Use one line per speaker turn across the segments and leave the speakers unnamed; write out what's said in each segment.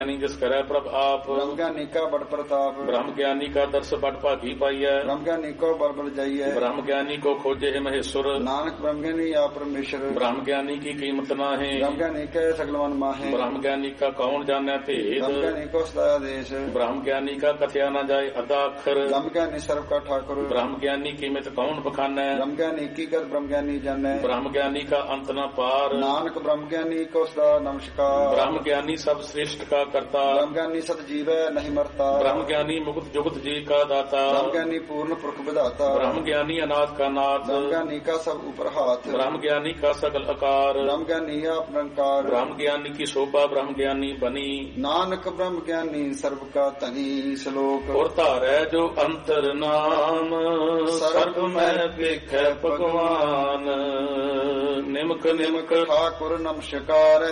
जिस करे प्रभ आप।
ब्रह्म ज्ञानी का बड़ प्रताप।
ब्रह्म ज्ञानी का दर्श बड़ भागी पाइय।
ब्रह्म ज्ञानी को बल बल जाइए।
ब्रह्म ज्ञानी को खोजे है महेश्वर।
नानक ब्रह्म ज्ञानी या परमेश्वर।
ब्रह्म ज्ञानी की कीमत ना है।
ब्रह्म ज्ञानी के सगल मन माहे।
ब्रह्म ज्ञानी का कौन जाने भेद।
ब्रह्म ज्ञानी को सदा देश।
ब्रह्म ज्ञानी का कथया न जाए अदा अक्षर।
ब्रह्म ज्ञानी सर्व का ठाकुर।
ब्रह्म ज्ञानी कीमत कौन बखाने।
ब्रह्म ज्ञानी की गत ब्रह्म ज्ञानी जाने।
ब्रह्म ज्ञानी का अंत न पार।
नानक ब्रह्म ज्ञानी को सदा नमस्कार।
ब्रह्म ज्ञानी सब श्रेष्ठ का करता।
ब्रह्म ज्ञानी सत जीवै नहीं मरता।
ब्रह्म ज्ञानी मुक्त जुगत जी का दाता।
ब्रह्म ज्ञानी पूर्ण पुरख विधाता।
ब्रह्म ज्ञानी अनाथ का नाथ।
ब्रह्म ज्ञानी का सब ऊपर हाथ।
ब्रह्म ज्ञानी का सकल आकार।
ब्रह्म ज्ञानी आप निरंकार।
ब्रह्म ज्ञानी की शोभा ब्रह्म ज्ञानी बनी।
नानक ब्रह्म ज्ञानी सर्व का तनी। श्लोक
और तारै जो अंतर नाम सर्व में पेख भगवान। निमक निमक
ठाकुर नमस्कार।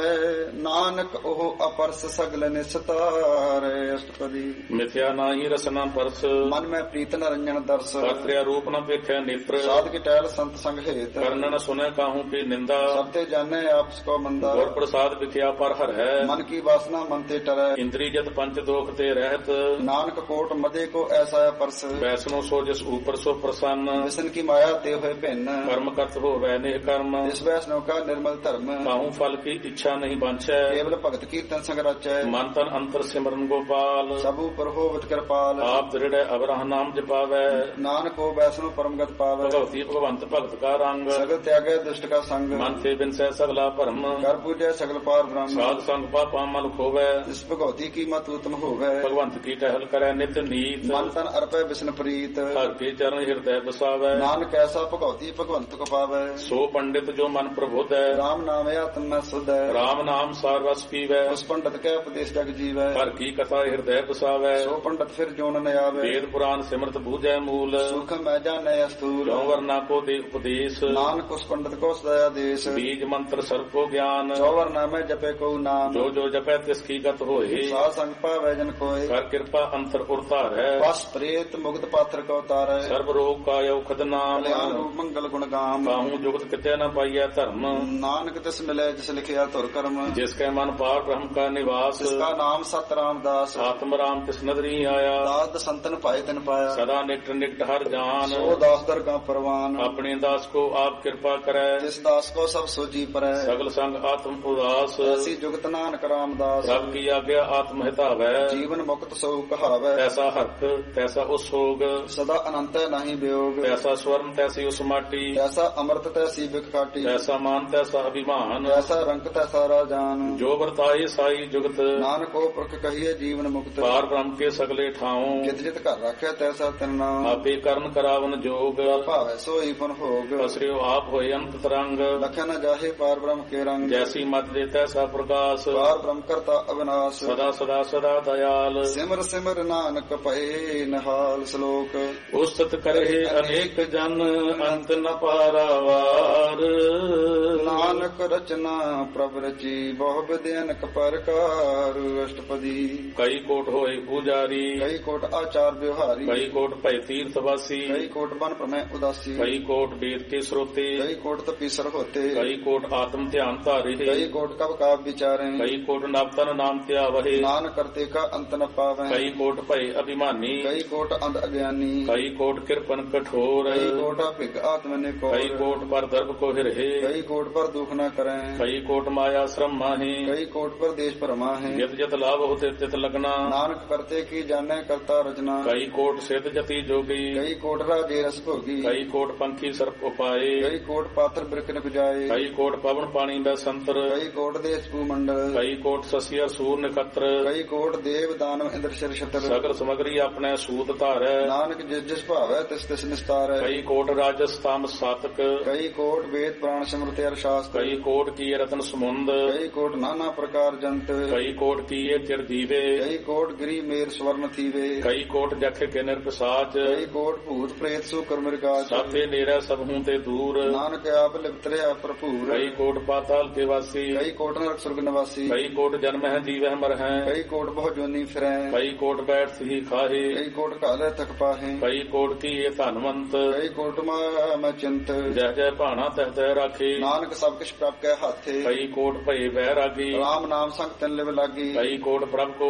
नानक ओह अपरस सगल निस्तार। अष्टपदी
मिथ्या नाही रसना परस।
मन में प्रीत न रंजन दर्श।
कर्त्या रूप न पेखे नेत्र।
साध की टहल संत संग हेत।
कर्ण न सुने काहू की निंदा।
सबते जाने आपस को मंदा।
और प्रसाद विख्या पर हर है।
मन की वासना मन ते टरै।
इंद्री जत पंच दोख ते रहत।
नानक कोट मदे को ऐसा परस।
वैष्णो सो जिस ऊपर सो प्रसन्न।
विष्णु की माया ते हुए भिन्न।
कर्म करत हो वैने कर्म।
इस वैष्णव का निर्मल धर्म।
काहू फल की इच्छा नहीं बांछै।
केवल भगत कीर्तन संग रचै।
मन तन अंतर सिमरन गोपाल।
सबू पर हो कृपाल।
आप दृढ़ अवरह नाम जपावै।
नानक को वैष्णव परम गत पावै।
भगवती भगवंत भगत का रंग।
सगल त्यागै दुष्ट का संग।
मन से बिनसै सगला भरम।
कर पूजै सगल पार ब्रह्म।
साध संग पापा मल खोवै।
इस भगवती की मत उत्तम होवै।
भगवंत की टहल करै नित नीत।
मन तन अर्पै विष्णु प्रीत।
हर के चरण हृदय बसावै।
नानक ऐसा भगवती भगवंत को पावै।
सो पंडित जो मन प्रबुद्ध है।
राम नाम आत्म में शुद्ध है।
राम नाम सार रस पीवै।
उस पंडित के उपदेश जग जीवै।
हर की कथा हृदय बसावै।
सो पंडित फिर जोन न आवे।
वेद पुराण सिमरत बूझै मूल।
सुख मैं जाने स्थूल।
जो वरना को दे उपदेश।
नानक उस पंडित को सदा देश।
बीज मंत्र सर्व को ज्ञान।
चौवर नामे जपे को नाम।
जो जो जपै तिसकी गत होए।
साध संग पावै जन कोय।
कर कृपा अंतर उरतार है।
बस प्रेत मुक्त पात्र को तारै।
सर्व रोग का औखद नाम।
कल्याण रूप मंगल गुण गाम।
काहू जुगत कितै न पाइय धर्म।
नानक तिस मिले जिस लिखिया तुर कर्म।
जिसके मन पार ब्रह्म का निवास।
जिसका नाम सत रामदास।
आत्म राम तिस नदरी आया।
दास संतन पाए तिन पाया।
सदा निकट निकट हर जान।
सो दास दर का परवान।
अपने दास को आप कृपा करे।
जिस दास को सब सोची परै।
सगल संग आत्म उदास।
ऐसी जुगत नानक रामदास।
सब की आज्ञा आत्म हितावै।
जीवन मुक्त सो कहावै।
तैसा हर्क तैसा उस होग।
सदा अनंत नहीं वियोग।
तैसा स्वर्ण तैसी उस माटी।
तैसा अमृत तैसी बिख काटी।
तैसा मान तैसा अभिमान।
तैसा रंग तैसा राजान।
जो वर्ताए साई जुगत।
नानक को पुरख कहिए जीवन मुक्त।
पार ब्रह्म के सगले ठाऊं।
जित जित कर रखे तैसा तिन नाम।
आपे कर्म करावन जोग।
भावै सोई पुन भोग।
पसरियो आप होए अंत तरंग।
लखै न जाहे पार ब्रह्म के रंग।
जैसी मत दे तैसा प्रकाश।
पार ब्रह्म करता अविनाश।
सदा सदा सदा दयाल।
सिमर सिमर नानक पए नहाल। श्लोक
उस्तत करे अनेक जन अंत न पारावार।
नानक रचना प्रभ रची बहु विद्यनक परकार। अष्टपदी
कई कोट होए पुजारी।
कई कोट आचार व्यवहारी।
कई कोट भय तीर्थवासी।
कई कोट बन प्रमेय उदासी।
कई कोट वेद के श्रोते।
कई कोट तपीसर होते।
कई कोट आत्म ध्यान धारे।
कई कोट कब काव विचारे।
कई कोट नवतन नाम त्यावहे।
नान करते का अंत न पावे।
कई कोट भय अभिमानी।
कई कोट अंध अज्ञानी।
कई कोट कृपन कठोर।
कई कोट भिग आत्म ने
कई कोट पर दर्भ को हिरहे।
कई कोट पर दुख न करें।
कई कोट माया श्रम माहे।
कई कोट पर देश परमा है।
जत जत लाभ होते तित लगना।
नानक करते की जाने करता रचना।
कई कोट सिद्ध जति जोगी।
कई कोट राजे रस भोगी।
कई कोट पंखी सर्प उपाये।
कई कोट पात्र बिरकन बुझाए।
कई कोट पवन पानी व संतर।
कई कोट देश भूमंडल।
कई कोट शशि सूर नक्षत्र।
कई कोट देव दानव इंद्र शर छत्र।
सगर समग्री अपने सूत धारै।
नानक जिस जिस भावै तिस तिस निस्तार।
कई कोट राजस्थान सातक।
कई कोट वेद पुराण स्मृति और शास्त्र।
कई कोट की रत्न समुंद।
कई कोट नाना प्रकार जंत।
कई कोट की तिर दीवे।
कई कोट गिरी मेर स्वर्ण थीवे।
कई कोट जख के निर्पसाच।
कई कोट भूत प्रेत सुकर मृगाच।
सबे नेरा सब हूं ते दूर।
नानक आप लिप्तरे प्रभुर।
कई कोट पाताल के वासी।
कई कोट नरक स्वर्ग निवासी।
कई कोट जन्म है जीव मर है।
कई कोट बहु जोनी फिरै।
कई कोट बैठ ही खाहे।
कई कोट काले तक पाहे।
कई कोट की ये धनवंत।
कई कोट मैं चिंत।
जय जय भाना तह तह राखे।
नानक सब किछ प्राप्त के हाथे।
कई कोट भय वैरागी।
राम नाम संग तन लिव लागी। ਕੀ
ਕਈ ਕੋਟ ਪ੍ਰਭ ਕੋ